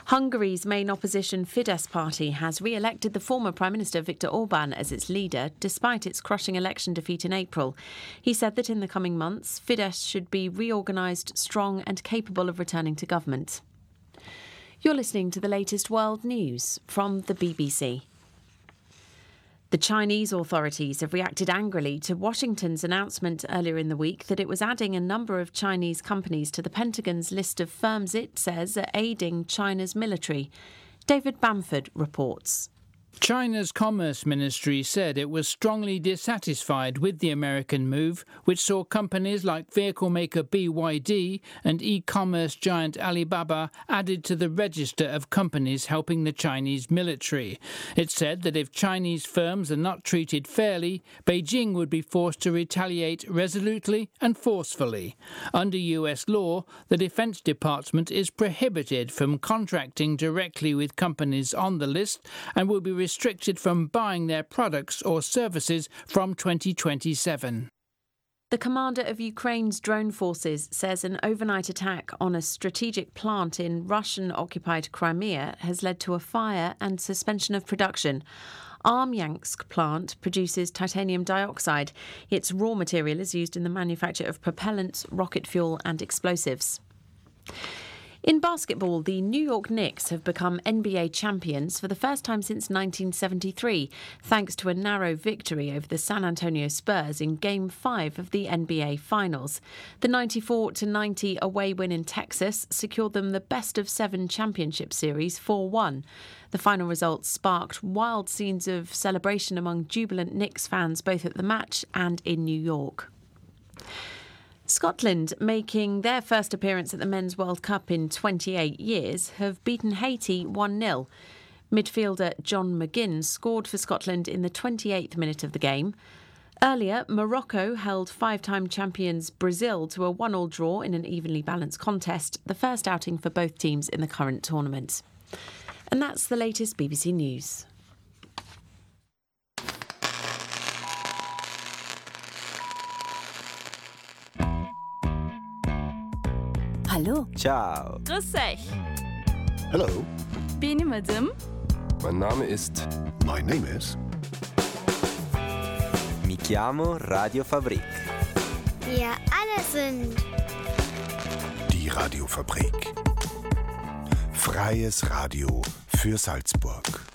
Hungary's main opposition Fidesz party has re-elected the former Prime Minister Viktor Orbán as its leader, despite its crushing election defeat in April. He said that in the coming months, Fidesz should be reorganised, strong and capable of returning to government. You're listening to the latest world news from the BBC. The Chinese authorities have reacted angrily to Washington's announcement earlier in the week that it was adding a number of Chinese companies to the Pentagon's list of firms it says are aiding China's military. David Bamford reports. China's Commerce Ministry said it was strongly dissatisfied with the American move, which saw companies like vehicle maker BYD and e-commerce giant Alibaba added to the register of companies helping the Chinese military. It said that if Chinese firms are not treated fairly, Beijing would be forced to retaliate resolutely and forcefully. Under US law, the Defense Department is prohibited from contracting directly with companies on the list and will be restricted from buying their products or services from 2027. The commander of Ukraine's drone forces says an overnight attack on a strategic plant in Russian-occupied Crimea has led to a fire and suspension of production. Armyansk plant produces titanium dioxide. Its raw material is used in the manufacture of propellants, rocket fuel and explosives. In basketball, the New York Knicks have become NBA champions for the first time since 1973, thanks to a narrow victory over the San Antonio Spurs in Game 5 of the NBA Finals. The 94-90 away win in Texas secured them the best-of-7 championship series 4-1. The final result sparked wild scenes of celebration among jubilant Knicks fans both at the match and in New York. Scotland, making their first appearance at the Men's World Cup in 28 years, have beaten Haiti 1-0. Midfielder John McGinn scored for Scotland in the 28th minute of the game. Earlier, Morocco held five-time champions Brazil to a 1-1 draw in an evenly balanced contest, the first outing for both teams in the current tournament. And that's the latest BBC News. Hallo. Ciao. Grüß euch. Hello. Bin ich Madame? Mein Name ist... My name is... Mi chiamo Radio Fabrik. Wir alle sind... Die Radiofabrik. Freies Radio für Salzburg.